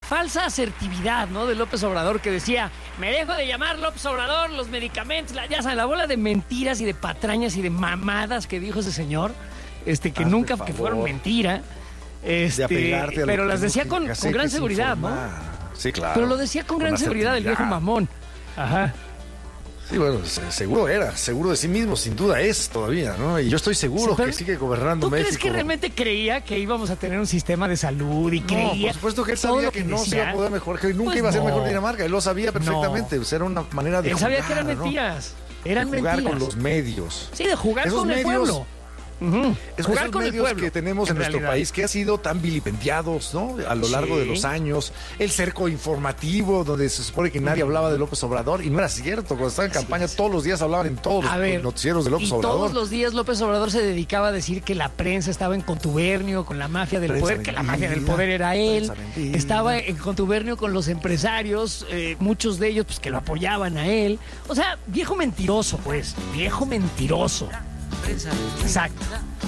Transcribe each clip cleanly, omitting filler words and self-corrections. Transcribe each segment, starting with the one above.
falsa asertividad, ¿no? De López Obrador, que decía, me dejo de llamar López Obrador, los medicamentos, ya saben, la bola de mentiras y de patrañas y de mamadas que dijo ese señor, que nunca, que fueron mentira, pero las decía con gran seguridad, ¿no? Sí, claro. Pero lo decía con gran seguridad el viejo mamón. Ajá. Sí, bueno, seguro de sí mismo, sin duda es todavía, ¿no? Y yo estoy seguro que sigue gobernando ¿tú México. ¿Crees que realmente creía que íbamos a tener un sistema de salud y creía? Por supuesto que él sabía que no se iba a poder mejor, que nunca iba a ser mejor Dinamarca. Él lo sabía perfectamente. O sea, era una manera de jugar. Él sabía que eran mentiras. Eran de jugar mentiras. con los medios. Sí, de jugar esos con medios, el pueblo. Esos medios que tenemos en nuestro país que han sido tan vilipendiados, ¿no? A lo largo de los años. El cerco informativo, donde se supone que nadie hablaba de López Obrador, y no era cierto. Cuando estaba en campaña, todos los días hablaban en todos los noticieros de López Obrador. Todos los días López Obrador se dedicaba a decir que la prensa estaba en contubernio con la mafia del poder, que la mafia del poder era él. Estaba en contubernio con los empresarios, muchos de ellos pues que lo apoyaban a él. O sea, viejo mentiroso, pues. Viejo mentiroso. Exacto.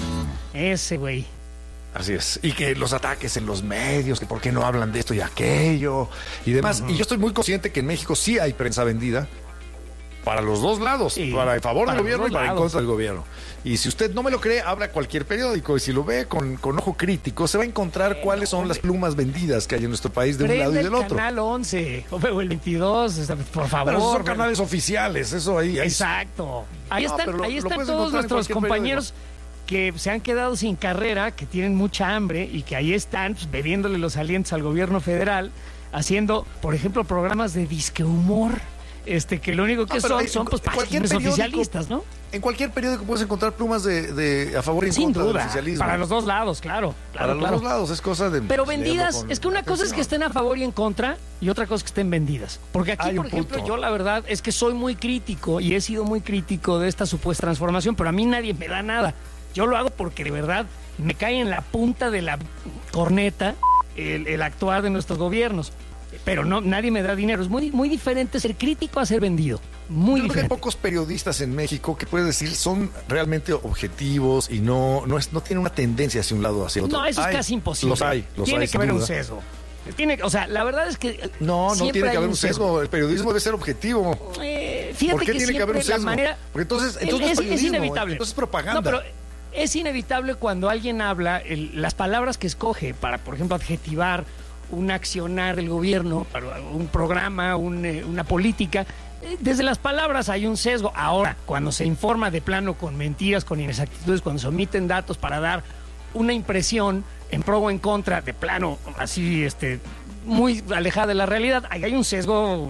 Ese güey. Así es. Y que los ataques en los medios, que por qué no hablan de esto y aquello y demás. Y yo estoy muy consciente que en México sí hay prensa vendida para los dos lados, para el favor del gobierno y para en contra del gobierno. Y si usted no me lo cree, abra cualquier periódico y si lo ve con ojo crítico, se va a encontrar cuáles son las plumas vendidas que hay en nuestro país de un lado y del otro. Canal 11 o el 22, por favor. Pero esos son canales oficiales, eso ahí. Exacto. Ahí están todos nuestros compañeros que se han quedado sin carrera, que tienen mucha hambre y que ahí están pues, bebiéndole los alientos al gobierno federal, haciendo, por ejemplo, programas de disque humor. Que lo único que son pues páginas oficialistas, ¿no? En cualquier periódico puedes encontrar plumas de a favor y en contra del oficialismo. Para los dos lados, claro. Para los dos lados, es cosa de... Pero vendidas, es que una cosa es que estén a favor y en contra, y otra cosa es que estén vendidas. Porque aquí, por ejemplo, yo la verdad es que soy muy crítico, y he sido muy crítico de esta supuesta transformación, pero a mí nadie me da nada. Yo lo hago porque de verdad me cae en la punta de la corneta el actuar de nuestros gobiernos. Pero nadie me da dinero. Es muy, muy diferente ser crítico a ser vendido. Muy diferente. Hay pocos periodistas en México que puedes decir son realmente objetivos y no tienen una tendencia hacia un lado o hacia otro. No, eso es casi imposible. Los hay. Tiene que haber un sesgo. O sea, la verdad es que no tiene que haber un sesgo. El periodismo debe ser objetivo. Fíjate ¿Por qué tiene que haber un sesgo? Porque entonces es inevitable. Entonces es propaganda. No, pero es inevitable cuando alguien habla, las palabras que escoge para, por ejemplo, adjetivar un accionar del gobierno, para un programa, una política. Desde las palabras hay un sesgo. Ahora, cuando se informa de plano con mentiras, con inexactitudes, cuando se omiten datos para dar una impresión en pro o en contra, de plano, así, muy alejada de la realidad, ahí hay un sesgo,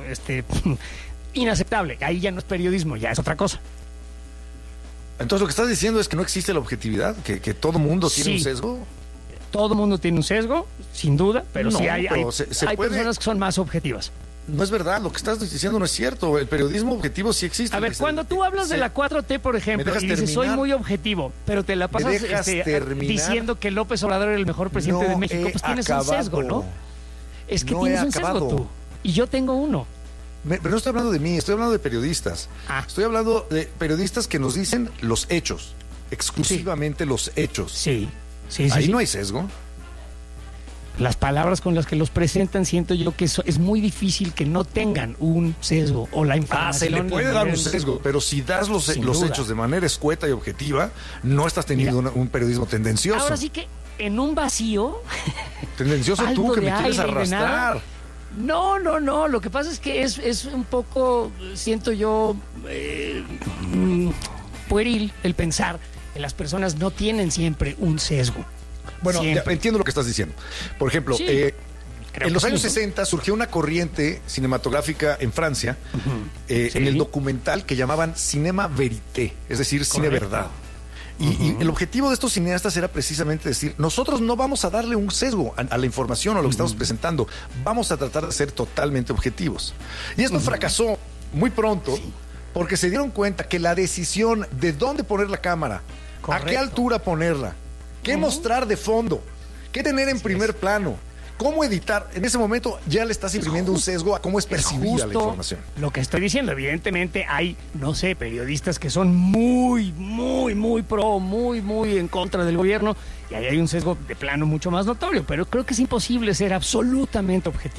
inaceptable. Ahí ya no es periodismo, ya es otra cosa. Entonces, lo que estás diciendo es que no existe la objetividad, que todo mundo tiene un sesgo. Todo mundo tiene un sesgo, sin duda, pero sí hay puede... personas que son más objetivas. No es verdad, lo que estás diciendo no es cierto. El periodismo objetivo sí existe. A ver, cuando tú hablas de la 4T, por ejemplo, y dices, soy muy objetivo, pero te la pasas diciendo que López Obrador era el mejor presidente de México, pues tienes un sesgo, ¿no? Es que tienes un sesgo tú, y yo tengo uno. Pero no estoy hablando de mí, estoy hablando de periodistas. Estoy hablando de periodistas que nos dicen los hechos, exclusivamente los hechos. Sí. Ahí no hay sesgo. Las palabras con las que los presentan, siento yo que es muy difícil que no tengan un sesgo o la información. Se le puede dar un sesgo, pero si das los hechos de manera escueta y objetiva, no estás teniendo un periodismo tendencioso. Ahora sí que en un vacío. Tendencioso tú que me quieres arrastrar. No, lo que pasa es que es un poco, siento yo, pueril el pensar que las personas no tienen siempre un sesgo. Bueno, entiendo lo que estás diciendo. Por ejemplo, en los años 60 surgió una corriente cinematográfica en Francia, en el documental que llamaban Cinema Verité, es decir, cine verdad. Y el objetivo de estos cineastas era precisamente decir, nosotros no vamos a darle un sesgo a la información o a lo que estamos presentando, vamos a tratar de ser totalmente objetivos. Y esto fracasó muy pronto porque se dieron cuenta que la decisión de dónde poner la cámara, a qué altura ponerla, qué mostrar de fondo, qué tener en primer plano, cómo editar, en ese momento ya le estás imprimiendo un sesgo a cómo es percibida la información. Lo que estoy diciendo, evidentemente hay, no sé, periodistas que son muy pro, muy en contra del gobierno, y ahí hay un sesgo de plano mucho más notorio, pero creo que es imposible ser absolutamente objetivo.